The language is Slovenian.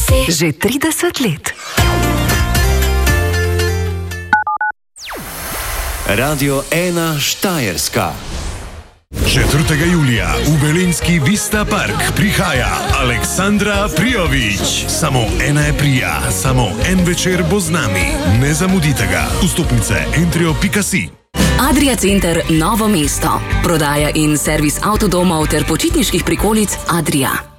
Že 30 let. Radio 1 Štajerska. 4. julija v Velenjski Vista Park prihaja Aleksandra Prijović. Samo ena je prija, samo en večer bo z nami. Ne zamudite ga. Vstopnice entrio.si. Adria Center Novo mesto. Prodaja in servis avtodomov ter počitniških prikolic Adria.